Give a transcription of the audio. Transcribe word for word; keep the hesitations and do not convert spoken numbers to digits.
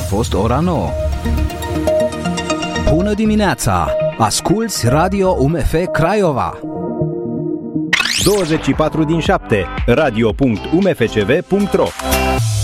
fost ora nouă. Bună dimineața! Asculți Radio U M F Craiova. douăzeci și patru din șapte radio punct u m f c v punct r o